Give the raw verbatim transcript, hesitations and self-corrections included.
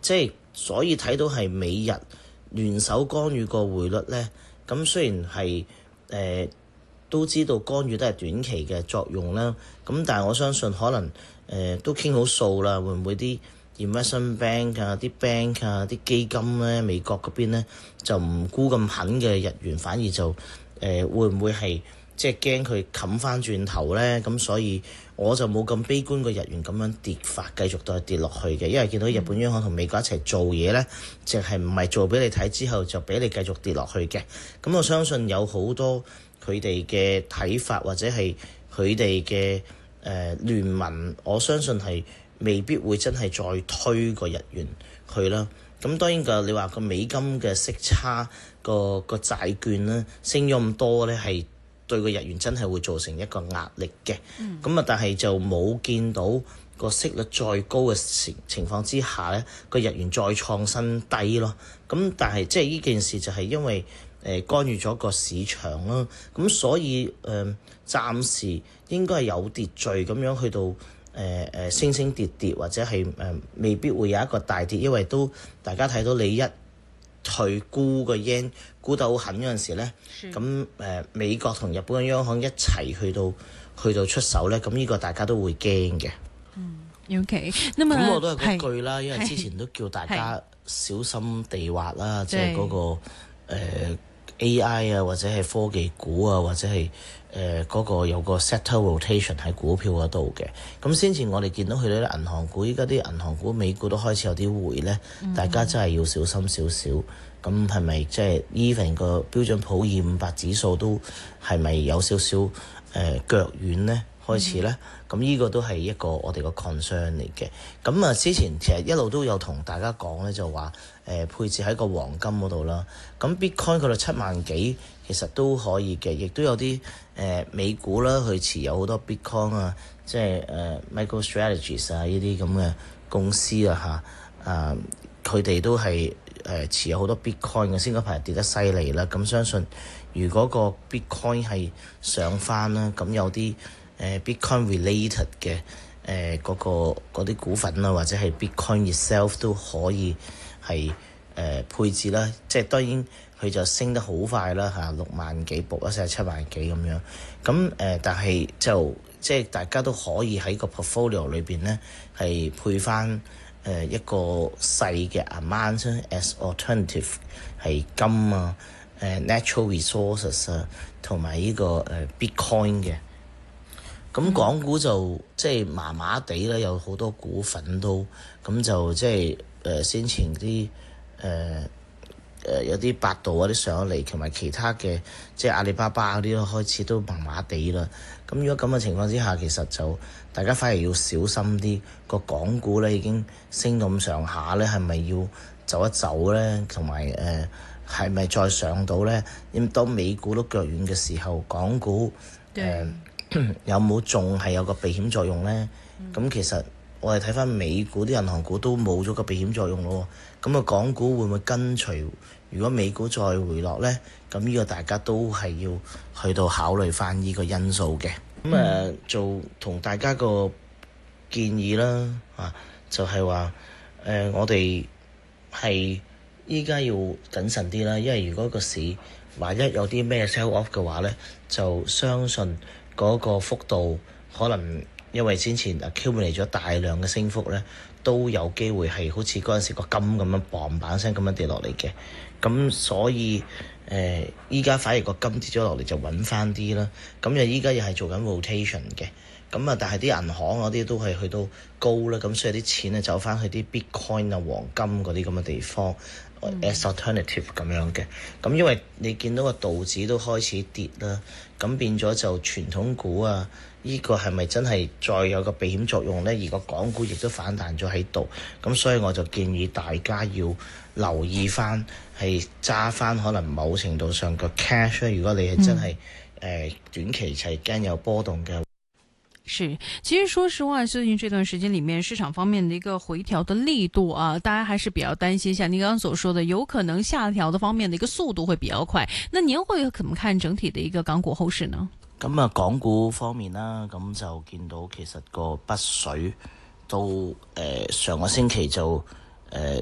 即係所以睇到係美日聯手干預個匯率咧。咁雖然係誒、呃、都知道干預都係短期嘅作用啦，咁但係我相信可能誒、呃、都傾好數啦，會唔會啲 investment bank 啊、啲 bank 啊、啲基金咧，美國嗰邊咧就唔沽咁狠嘅日元，反而就誒、呃、會唔會係即係驚佢冚翻轉頭咧？咁所以我就冇咁悲觀個日元咁樣跌法，繼續都係跌落去嘅，因為見到日本央行同美國一齊做嘢咧，淨係唔係做俾你睇之後就俾你繼續跌落去嘅。咁我相信有好多佢哋嘅睇法或者係佢哋嘅誒聯盟，我相信係未必會真係再推個日元去啦。咁當然個你話個美金嘅息差個個債券咧升咗咁多咧，係對個日元真係會造成一個壓力嘅。咁啊、嗯，但係就冇見到個息率再高嘅情情況之下咧，個日元再創新低咯。咁但係即係呢件事就係因為誒、呃、干預咗個市場啦。咁所以誒、呃、暫時應該係有秩序咁樣去到誒誒、呃、升升跌跌，或者係誒、呃、未必會有一個大跌，因為都大家睇到你一退沽個 yen 沽得好狠嗰陣時咧，咁誒、呃、美國同日本嘅央行一齊去到去到出手咧，咁呢個大家都會驚嘅。 嗯，OK，咁咁我都係嗰句啦， 是因為之前都叫大家小心地滑啦，即係嗰個誒、呃、A I 啊，或者係科技股啊，或者係誒嗰個有個 sector rotation 喺股票嗰度嘅。咁先前我哋見到佢哋啲銀行股，依家啲銀行股美股都開始有啲回咧，嗯、大家真係要小心少少。咁係咪即係 even 個標準普爾五百指數都係咪有少少誒、呃、腳軟咧？開始咧，咁呢、嗯、個都係一個我哋個 concern 嚟嘅。咁啊，之前其實一路都有同大家講咧，就話誒、呃、配置喺個黃金嗰度啦。咁 Bitcoin 佢度七萬幾，其實都可以嘅，亦都有啲誒、呃、美股啦，去持有好多 Bitcoin 啊，即係誒 MicroStrategies 啊呢啲咁嘅公司啊嚇，啊佢哋都係誒、呃、持有好多 Bitcoin 嘅，先嗰排跌得犀利啦。咁相信如果個 Bitcoin 係上翻啦，咁有啲誒 Bitcoin related 嘅誒嗰個嗰啲股份啦，或者係 Bitcoin itself 都可以係誒、呃、配置啦。即係當然佢就升得好快啦嚇，六萬幾步一成七萬幾咁樣。咁誒、呃，但係就即係大家都可以喺個 portfolio 裏邊咧係配翻誒一個細嘅 amount as alternative 係金啊、誒、呃、natural resources 啊，同埋呢個誒 Bitcoin 嘅。咁港股就即係麻麻地啦，有好多股份都咁就即係誒、呃、先前啲誒誒有啲百度嗰啲上咗嚟，同埋其他嘅即係阿里巴巴嗰啲都開始都麻麻地啦。咁如果咁嘅情況之下，其實就大家反而要小心啲，個港股咧已經升到咁上下咧，係咪要走一走咧？同埋誒係咪再上到咧？咁當美股都腳軟嘅時候，港股誒。呃有冇仲係有個避險作用呢？咁、嗯、其實我哋睇翻美股啲銀行股都冇咗個避險作用咯。咁啊，港股會唔會跟隨？如果美股再回落呢，咁呢個大家都係要去到考慮翻呢個因素嘅。咁誒、嗯，做同大家個建議啦，啊，就係話誒，我哋係依家要謹慎啲啦，因為如果個市萬一有啲咩 sell off 嘅話呢，就相信嗰個幅度可能因為先前 accumulate 咗大量嘅升幅咧，都有機會係好似嗰陣時個金咁樣砰砰聲咁樣跌落嚟嘅。咁所以誒，依、呃、家反而個金跌咗落嚟就穩翻啲啦。咁又依家又係做緊 rotation 嘅。咁啊，但係啲銀行嗰啲都係去到高啦，咁所以啲錢咧走翻去啲 Bitcoin 啊、黃金嗰啲咁嘅地方。as alternative 咁樣嘅，咁因為你見到個道指都開始跌啦，咁變咗就傳統股啊，呢個係咪真係再有個避險作用呢？而個港股亦都反彈咗喺度，咁所以我就建議大家要留意翻，係揸翻可能某程度上個 cash 咧。如果你係真係誒、嗯呃、短期係驚有波動嘅。 是，其實說實話，最近這段時間裏面，市場方面的一個回調的力度啊，大家還是比較擔心。像您剛剛所說的，有可能下調的方面的一個速度會比較快。那您會怎麼看整體的一個港股後市呢？ 咁啊，港股方面啦，咁就見到其實個北水都誒、呃、上個星期就誒、呃、